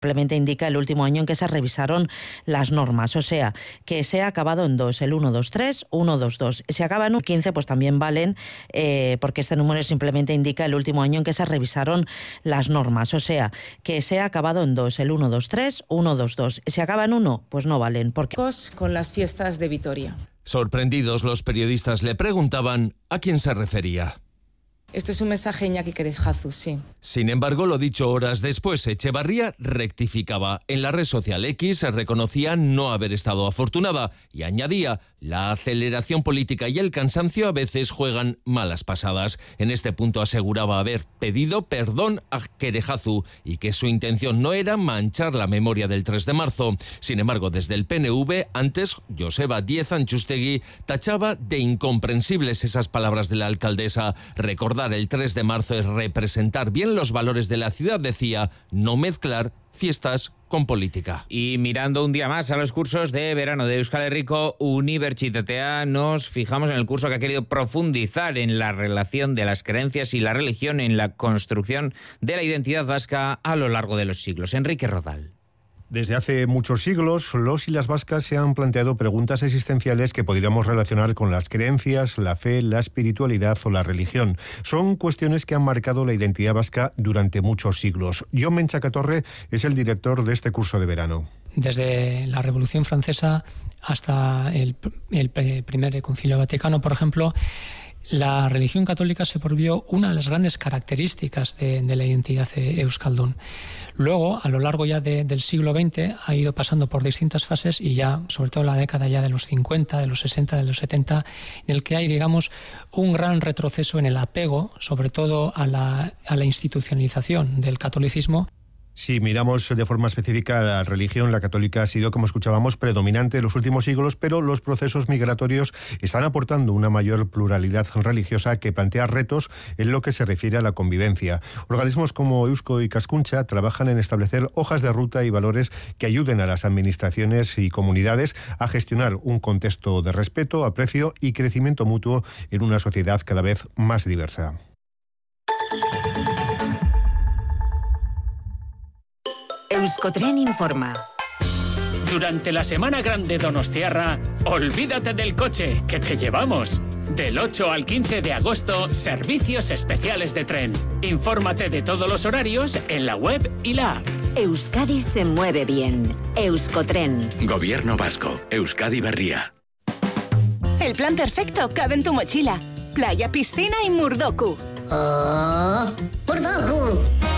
Simplemente indica el último año en que se revisaron las normas, o sea, que se ha acabado en 2, el 1, 2, 3, 1, 2, 2. Si acaba en 15, pues también valen, porque este número simplemente indica el último año en que se revisaron las normas, o sea, que se ha acabado en 2, el 1, 2, 3, 1, 2, 2. Si acaba en 1, pues no valen. Porque... Con las fiestas de Vitoria. Sorprendidos, los periodistas le preguntaban a quién se refería. Esto es un mensaje Iñaki Querejazu, sí. Sin embargo, lo dicho horas después, Echevarría rectificaba. En la red social X reconocía no haber estado afortunada y añadía: la aceleración política y el cansancio a veces juegan malas pasadas. En este punto aseguraba haber pedido perdón a Querejazu y que su intención no era manchar la memoria del 3 de marzo. Sin embargo, desde el PNV, antes, Joseba Díez Antxustegui tachaba de incomprensibles esas palabras de la alcaldesa. Recordar el 3 de marzo es representar bien los valores de la ciudad, decía, no mezclar fiestas con política. Y mirando un día más a los cursos de verano de Euskal Herriko Unibertsitatea, nos fijamos en el curso que ha querido profundizar en la relación de las creencias y la religión en la construcción de la identidad vasca a lo largo de los siglos. Enrique Rodal. Desde hace muchos siglos, los y las vascas se han planteado preguntas existenciales que podríamos relacionar con las creencias, la fe, la espiritualidad o la religión. Son cuestiones que han marcado la identidad vasca durante muchos siglos. Jon Menchacatorre es el director de este curso de verano. Desde la Revolución Francesa hasta el primer Concilio Vaticano, por ejemplo, la religión católica se volvió una de las grandes características de la identidad euskaldun. Luego, a lo largo ya del siglo XX, ha ido pasando por distintas fases y ya, sobre todo en la década ya de los 50, de los 60, de los 70, en el que hay, digamos, un gran retroceso en el apego, sobre todo a la institucionalización del catolicismo. Si miramos de forma específica a la religión, la católica ha sido, como escuchábamos, predominante en los últimos siglos, pero los procesos migratorios están aportando una mayor pluralidad religiosa que plantea retos en lo que se refiere a la convivencia. Organismos como Eusko y Ikaskuntza trabajan en establecer hojas de ruta y valores que ayuden a las administraciones y comunidades a gestionar un contexto de respeto, aprecio y crecimiento mutuo en una sociedad cada vez más diversa. Euskotren informa. Durante la Semana Grande Donostiarra, olvídate del coche, que te llevamos. Del 8 al 15 de agosto, servicios especiales de tren. Infórmate de todos los horarios en la web y la app. Euskadi se mueve bien. Euskotren. Gobierno vasco. Euskadi Berria. El plan perfecto cabe en tu mochila. Playa, piscina y Murdoku. ¡Oh! ¡Murdoku!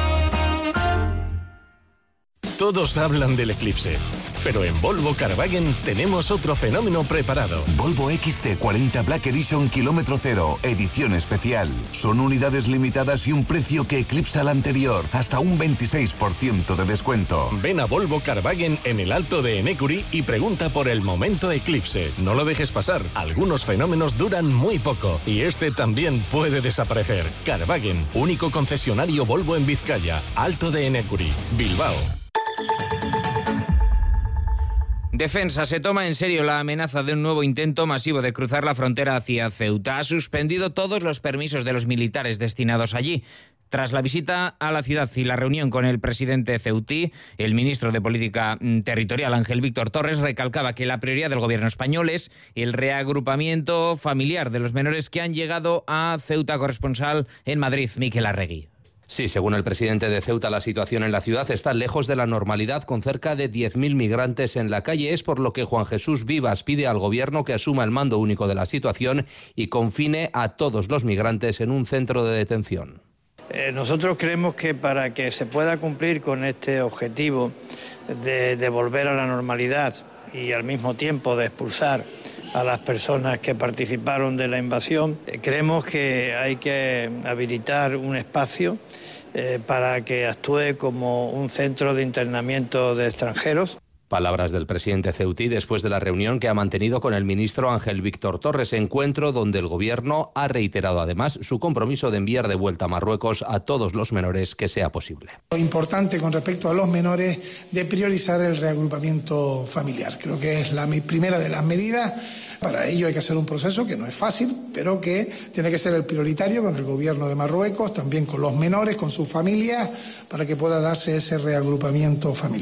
Todos hablan del eclipse, pero en Volvo Caravaggio tenemos otro fenómeno preparado. Volvo XT40 Black Edition Kilómetro Cero, edición especial. Son unidades limitadas y un precio que eclipsa al anterior, hasta un 26% de descuento. Ven a Volvo Caravaggio en el Alto de Enekuri y pregunta por el momento eclipse. No lo dejes pasar, algunos fenómenos duran muy poco y este también puede desaparecer. Caravaggio, único concesionario Volvo en Vizcaya, Alto de Enekuri, Bilbao. Defensa se toma en serio la amenaza de un nuevo intento masivo de cruzar la frontera hacia Ceuta. Ha suspendido todos los permisos de los militares destinados allí. Tras la visita a la ciudad y la reunión con el presidente ceutí, el ministro de Política Territorial, Ángel Víctor Torres, recalcaba que la prioridad del gobierno español es el reagrupamiento familiar de los menores que han llegado a Ceuta. Corresponsal en Madrid, Miquel Arregui. Sí, según el presidente de Ceuta, la situación en la ciudad está lejos de la normalidad, con cerca de 10.000 migrantes en la calle. Es por lo que Juan Jesús Vivas pide al gobierno que asuma el mando único de la situación y confine a todos los migrantes en un centro de detención. Nosotros creemos que para que se pueda cumplir con este objetivo de volver a la normalidad y al mismo tiempo de expulsar a las personas que participaron de la invasión, creemos que hay que habilitar un espacio para que actúe como un centro de internamiento de extranjeros. Palabras del presidente ceutí después de la reunión que ha mantenido con el ministro Ángel Víctor Torres, encuentro donde el gobierno ha reiterado además su compromiso de enviar de vuelta a Marruecos a todos los menores que sea posible. Lo importante con respecto a los menores de priorizar el reagrupamiento familiar. Creo que es la primera de las medidas. Para ello hay que hacer un proceso que no es fácil, pero que tiene que ser el prioritario con el gobierno de Marruecos, también con los menores, con sus familias, para que pueda darse ese reagrupamiento familiar.